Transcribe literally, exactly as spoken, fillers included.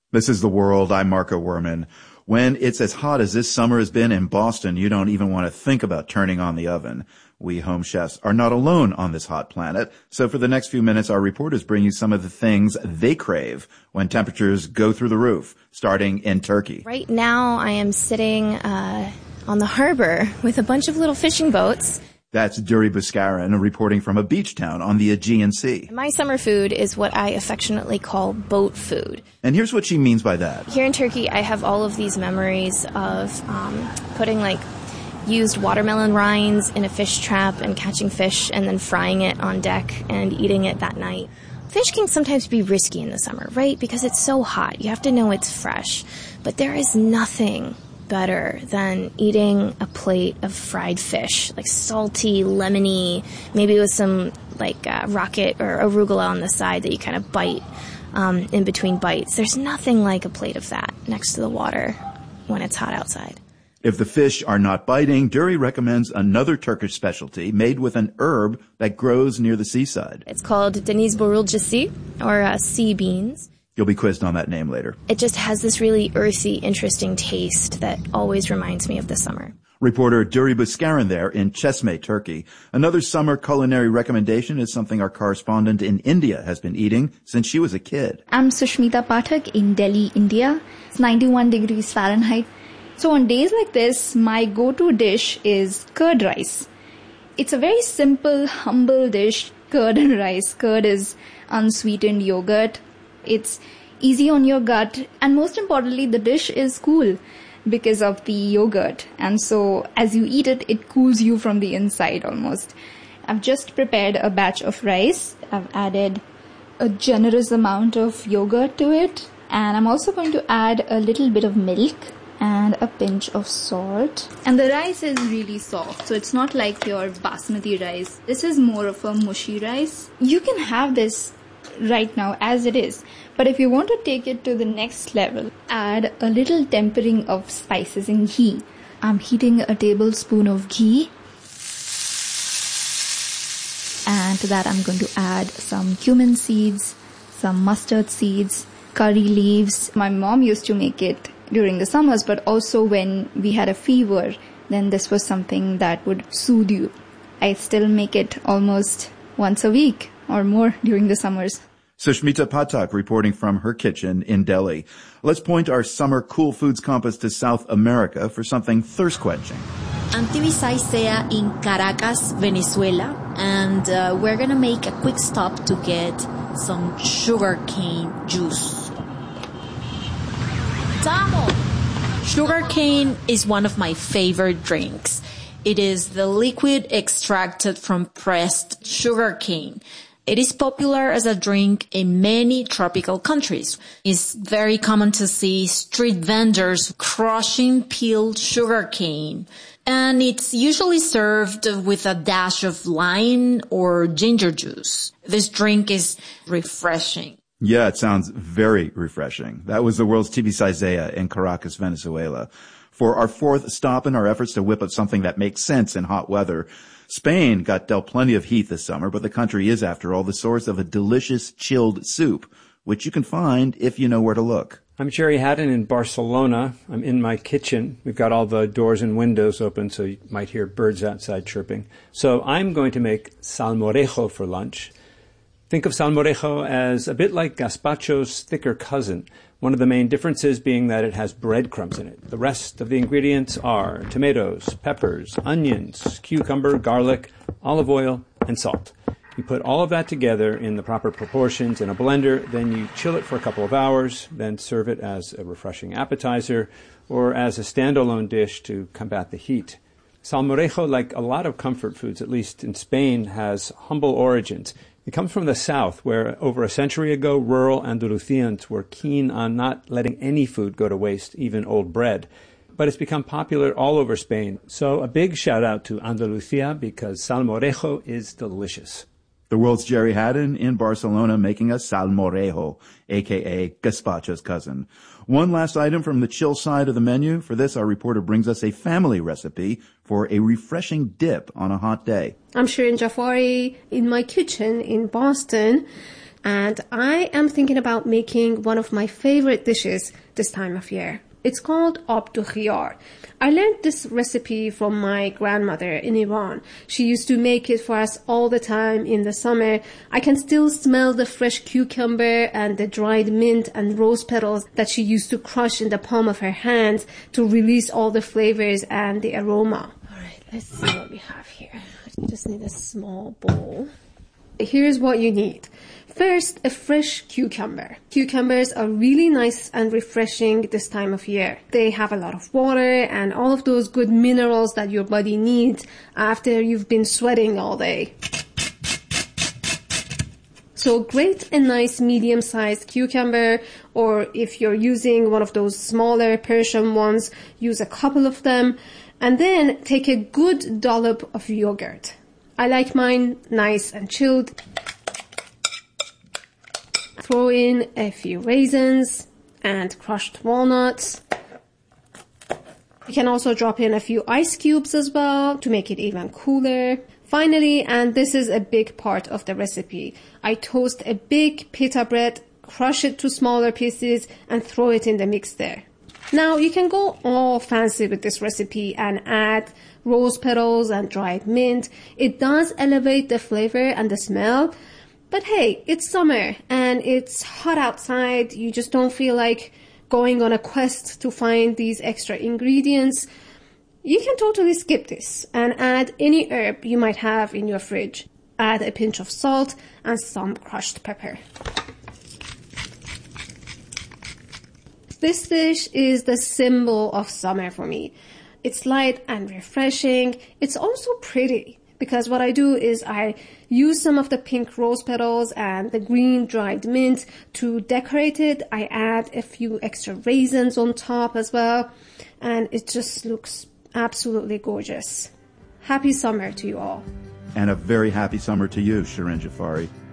This is The World. I'm Marco Werman. When it's as hot as this summer has been in Boston, you don't even want to think about turning on the oven. We home chefs are not alone on this hot planet. So for the next few minutes, our reporters bring you some of the things they crave when temperatures go through the roof, starting in Turkey. Right now, I am sitting uh, on the harbor with a bunch of little fishing boats. That's Duri Buskarin reporting from a beach town on the Aegean Sea. My summer food is what I affectionately call boat food. And here's what she means by that. Here in Turkey, I have all of these memories of um, putting like used watermelon rinds in a fish trap and catching fish and then frying it on deck and eating it that night. Fish can sometimes be risky in the summer, right? Because it's so hot. You have to know it's fresh. But there is nothing better than eating a plate of fried fish, like salty, lemony, maybe with some like uh, rocket or arugula on the side that you kind of bite um, in between bites. There's nothing like a plate of that next to the water when it's hot outside. If the fish are not biting, Duri recommends another Turkish specialty made with an herb that grows near the seaside. It's called deniz borulcası, or uh, sea beans. You'll be quizzed on that name later. It just has this really earthy, interesting taste that always reminds me of the summer. Reporter Duri Buskarin there in Çeşme, Turkey. Another summer culinary recommendation is something our correspondent in India has been eating since she was a kid. I'm Sushmita Pathak in Delhi, India. It's ninety-one degrees Fahrenheit. So on days like this, my go-to dish is curd rice. It's a very simple, humble dish, curd and rice. Curd is unsweetened yogurt. It's easy on your gut, and most importantly, the dish is cool because of the yogurt. And so as you eat it, it cools you from the inside almost. I've just prepared a batch of rice. I've added a generous amount of yogurt to it. And I'm also going to add a little bit of milk and a pinch of salt. And the rice is really soft, so it's not like your basmati rice. This is more of a mushy rice. You can have this right now as it is, but if you want to take it to the next level, add a little tempering of spices in ghee. I'm heating a tablespoon of ghee, and to that I'm going to add some cumin seeds, some mustard seeds, curry leaves. My mom used to make it during the summers, but also when we had a fever, then this was something that would soothe you. I still make it almost once a week or more during the summers. Sushmita Pathak reporting from her kitchen in Delhi. Let's point our summer cool foods compass to South America for something thirst-quenching. I'm Tibisay Sea in Caracas, Venezuela, and uh, we're going to make a quick stop to get some sugarcane juice. Tamo! Sugarcane is one of my favorite drinks. It is the liquid extracted from pressed sugarcane. It is popular as a drink in many tropical countries. It's very common to see street vendors crushing peeled sugarcane. And it's usually served with a dash of lime or ginger juice. This drink is refreshing. Yeah, it sounds very refreshing. That was The World's Tibisay Zea in Caracas, Venezuela. For our fourth stop in our efforts to whip up something that makes sense in hot weather, Spain got dealt plenty of heat this summer, but the country is, after all, the source of a delicious chilled soup, which you can find if you know where to look. I'm Jerry Haddon in Barcelona. I'm in my kitchen. We've got all the doors and windows open, so you might hear birds outside chirping. So I'm going to make salmorejo for lunch. Think of salmorejo as a bit like gazpacho's thicker cousin. One of the main differences being that it has breadcrumbs in it. The rest of the ingredients are tomatoes, peppers, onions, cucumber, garlic, olive oil, and salt. You put all of that together in the proper proportions in a blender, then you chill it for a couple of hours, then serve it as a refreshing appetizer or as a standalone dish to combat the heat. Salmorejo, like a lot of comfort foods, at least in Spain, has humble origins. It comes from the south, where over a century ago, rural Andalusians were keen on not letting any food go to waste, even old bread. But it's become popular all over Spain. So a big shout out to Andalusia, because salmorejo is delicious. The World's Jerry Haddon in Barcelona making a salmorejo, a k a gazpacho's cousin. One last item from the chill side of the menu. For this, our reporter brings us a family recipe for a refreshing dip on a hot day. I'm Shirin Jafari in my kitchen in Boston. And I am thinking about making one of my favorite dishes this time of year. It's called ab du khiyar. I learned this recipe from my grandmother in Iran. She used to make it for us all the time in the summer. I can still smell the fresh cucumber and the dried mint and rose petals that she used to crush in the palm of her hands to release all the flavors and the aroma. All right, let's see what we have here. You just need a small bowl. Here's what you need. First, a fresh cucumber. Cucumbers are really nice and refreshing this time of year. They have a lot of water and all of those good minerals that your body needs after you've been sweating all day. So grate a nice medium-sized cucumber, or if you're using one of those smaller Persian ones, use a couple of them. And then take a good dollop of yogurt. I like mine nice and chilled. Throw in a few raisins and crushed walnuts. You can also drop in a few ice cubes as well to make it even cooler. Finally, and this is a big part of the recipe, I toast a big pita bread, crush it to smaller pieces, and throw it in the mix there. Now, you can go all fancy with this recipe and add rose petals and dried mint. It does elevate the flavor and the smell. But hey, it's summer and it's hot outside. You just don't feel like going on a quest to find these extra ingredients. You can totally skip this and add any herb you might have in your fridge. Add a pinch of salt and some crushed pepper. This dish is the symbol of summer for me. It's light and refreshing. It's also pretty. Because what I do is I use some of the pink rose petals and the green dried mint to decorate it. I add a few extra raisins on top as well. And it just looks absolutely gorgeous. Happy summer to you all. And a very happy summer to you, Shirin Jafari.